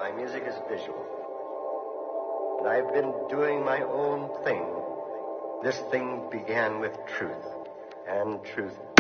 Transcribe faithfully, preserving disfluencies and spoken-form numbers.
My music is visual. And I've been doing my own thing. This thing began with truth, and truth